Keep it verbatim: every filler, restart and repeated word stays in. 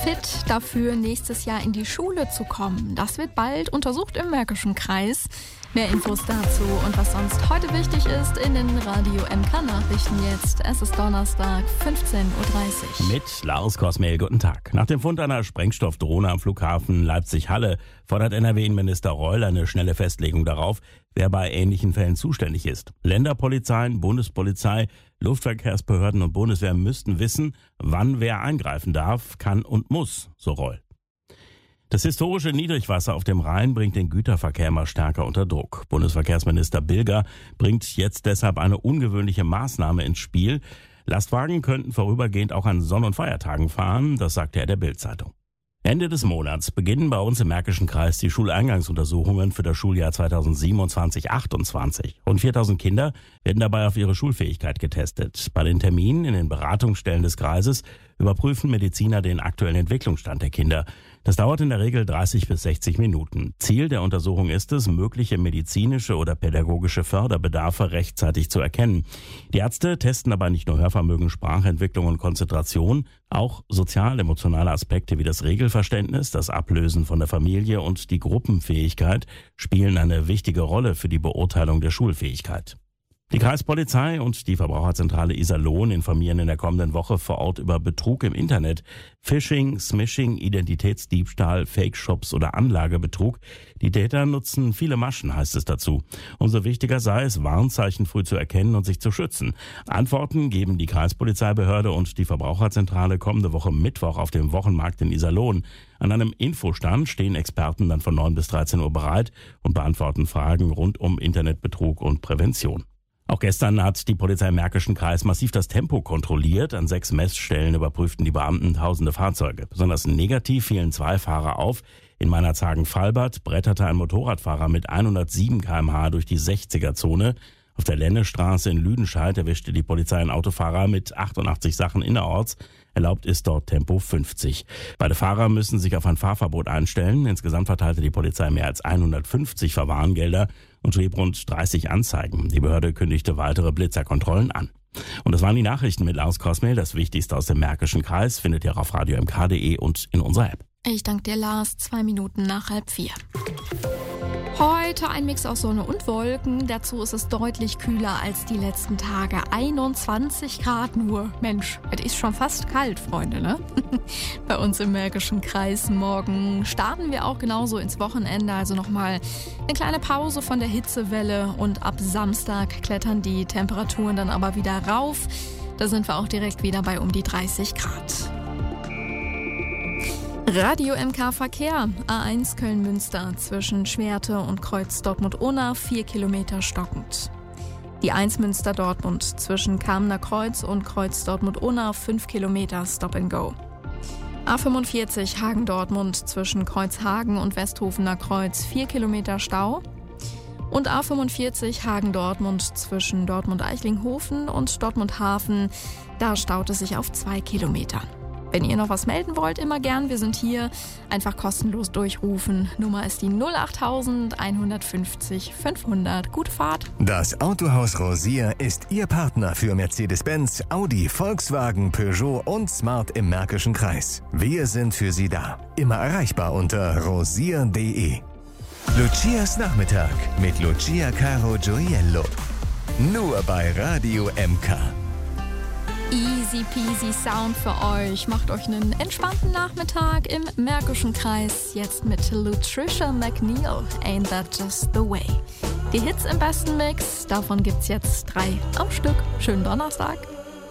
fit dafür, nächstes Jahr in die Schule zu kommen. Das wird bald untersucht im Märkischen Kreis. Mehr Infos dazu und was sonst heute wichtig ist in den Radio M K-Nachrichten jetzt. Es ist Donnerstag, fünfzehn Uhr dreißig. Mit Lars Kosmel, guten Tag. Nach dem Fund einer Sprengstoffdrohne am Flughafen Leipzig-Halle fordert N R W-Innenminister Reul eine schnelle Festlegung darauf, wer bei ähnlichen Fällen zuständig ist. Länderpolizeien, Bundespolizei, Luftverkehrsbehörden und Bundeswehr müssten wissen, wann wer eingreifen darf, kann und muss, so Reul. Das historische Niedrigwasser auf dem Rhein bringt den Güterverkehr immer stärker unter Druck. Bundesverkehrsminister Bilger bringt jetzt deshalb eine ungewöhnliche Maßnahme ins Spiel. Lastwagen könnten vorübergehend auch an Sonn- und Feiertagen fahren, das sagte er der Bild-Zeitung. Ende des Monats beginnen bei uns im Märkischen Kreis die Schuleingangsuntersuchungen für das Schuljahr zweitausendsiebenundzwanzig achtundzwanzig. Rund viertausend Kinder werden dabei auf ihre Schulfähigkeit getestet. Bei den Terminen in den Beratungsstellen des Kreises überprüfen Mediziner den aktuellen Entwicklungsstand der Kinder. Das dauert in der Regel dreißig bis sechzig Minuten. Ziel der Untersuchung ist es, mögliche medizinische oder pädagogische Förderbedarfe rechtzeitig zu erkennen. Die Ärzte testen dabei nicht nur Hörvermögen, Sprachentwicklung und Konzentration, auch sozial-emotionale Aspekte wie das Regelverständnis, das Ablösen von der Familie und die Gruppenfähigkeit spielen eine wichtige Rolle für die Beurteilung der Schulfähigkeit. Die Kreispolizei und die Verbraucherzentrale Iserlohn informieren in der kommenden Woche vor Ort über Betrug im Internet. Phishing, Smishing, Identitätsdiebstahl, Fake-Shops oder Anlagebetrug. Die Täter nutzen viele Maschen, heißt es dazu. Umso wichtiger sei es, Warnzeichen früh zu erkennen und sich zu schützen. Antworten geben die Kreispolizeibehörde und die Verbraucherzentrale kommende Woche Mittwoch auf dem Wochenmarkt in Iserlohn. An einem Infostand stehen Experten dann von neun bis dreizehn Uhr bereit und beantworten Fragen rund um Internetbetrug und Prävention. Auch gestern hat die Polizei im Märkischen Kreis massiv das Tempo kontrolliert. An sechs Messstellen überprüften die Beamten tausende Fahrzeuge. Besonders negativ fielen zwei Fahrer auf. In Meinerzhagen-Falbert bretterte ein Motorradfahrer mit hundertsieben Kilometer pro Stunde durch die sechziger-Zone. Auf der Lennestraße in Lüdenscheid erwischte die Polizei einen Autofahrer mit achtundachtzig Sachen innerorts. Erlaubt ist dort Tempo fünfzig. Beide Fahrer müssen sich auf ein Fahrverbot einstellen. Insgesamt verteilte die Polizei mehr als hundertfünfzig Verwarngelder und schrieb rund dreißig Anzeigen. Die Behörde kündigte weitere Blitzerkontrollen an. Und das waren die Nachrichten mit Lars Kosmel. Das Wichtigste aus dem Märkischen Kreis findet ihr auf radio m k punkt d e und in unserer App. Ich danke dir, Lars. Zwei Minuten nach halb vier. Heute ein Mix aus Sonne und Wolken. Dazu ist es deutlich kühler als die letzten Tage. einundzwanzig Grad nur. Mensch, es ist schon fast kalt, Freunde, ne? Bei uns im Märkischen Kreis. Morgen starten wir auch genauso ins Wochenende. Also nochmal eine kleine Pause von der Hitzewelle. Und ab Samstag klettern die Temperaturen dann aber wieder rauf. Da sind wir auch direkt wieder bei um die dreißig Grad. Radio M K Verkehr. A eins Köln-Münster zwischen Schwerte und Kreuz Dortmund-Unna vier Kilometer stockend. Die eins Münster-Dortmund zwischen Kamener Kreuz und Kreuz Dortmund-Unna fünf Kilometer Stop and Go. A fünfundvierzig Hagen-Dortmund zwischen Kreuzhagen und Westhofener Kreuz vier Kilometer Stau. Und A fünfundvierzig Hagen-Dortmund zwischen Dortmund-Eichlinghofen und Dortmund-Hafen. Da staut es sich auf zwei Kilometer. Wenn ihr noch was melden wollt, immer gern. Wir sind hier. Einfach kostenlos durchrufen. Nummer ist die null acht null eins fünfzig fünfhundert. Gute Fahrt. Das Autohaus Rosier ist Ihr Partner für Mercedes-Benz, Audi, Volkswagen, Peugeot und Smart im Märkischen Kreis. Wir sind für Sie da. Immer erreichbar unter rosier punkt d e. Lucias Nachmittag mit Lucia Caro Gioiello. Nur bei Radio M K. Easy peasy Sound für euch. Macht euch einen entspannten Nachmittag im Märkischen Kreis. Jetzt mit Lutricia McNeil. Ain't that just the way? Die Hits im besten Mix. Davon gibt's jetzt drei am Stück. Schönen Donnerstag.